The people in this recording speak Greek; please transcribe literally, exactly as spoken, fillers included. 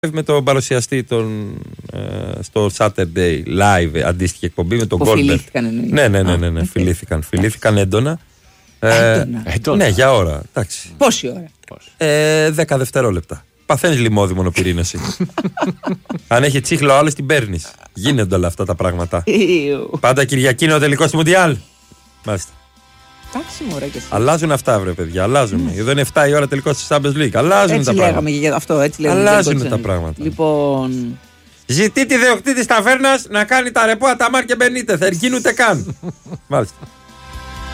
με τον παρουσιαστή τον, ε, στο Saturday Live, αντίστοιχη εκπομπή με τον Goldberg. Φιλήθηκαν εννοείς. Ναι, ναι, ναι, ναι, ναι, φιλήθηκαν. Φιλήθηκαν έντονα. Ε, έντονα. Ναι, για ώρα. Εντάξει. Πόση ώρα? Ε, δέκα δευτερόλεπτα. Παθαίνεις λιμόδι μονοπυρήνωση. Αν έχει τσίχλο άλλο την παίρνεις. Γίνονται όλα αυτά τα πράγματα. Πάντα Κυριακή είναι ο τελικός του Μουντιάλ. Μάλιστα. Εντάξει, μωρέ και εσύ. Αλλάζουν αυτά, βρε παιδιά. Αλλάζουν. Mm. Εδώ είναι εφτά η ώρα τελικός της Champions League. Αλλάζουν έτσι τα λέγαμε πράγματα. για αυτό, έτσι λέγαμε. Αλλάζουν τα πράγματα. Λοιπόν. Ζητεί τη δεοκτή της ταβέρνας να κάνει τα ρεπό Αταμάρ και Μπενίτεθ. Δεν γίνονται καν. Μάλιστα.